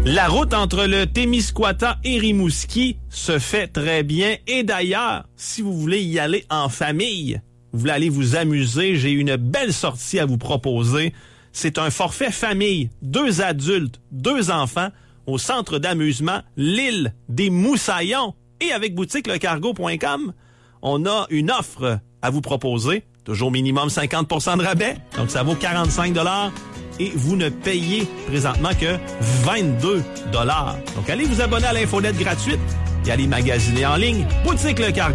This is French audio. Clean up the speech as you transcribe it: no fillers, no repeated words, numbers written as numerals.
La route entre le Témiscouata et Rimouski se fait très bien. Et d'ailleurs, si vous voulez y aller en famille, vous voulez aller vous amuser, j'ai une belle sortie à vous proposer. C'est un forfait famille, 2 adultes, 2 enfants, au centre d'amusement L'Île des Moussaillons. Et avec boutiquelecargo.com, on a une offre à vous proposer. Toujours minimum 50% de rabais, donc ça vaut 45 $. Et vous ne payez présentement que 22 $. Donc allez vous abonner à l'infolette gratuite et allez magasiner en ligne. Boutique Le Cargo.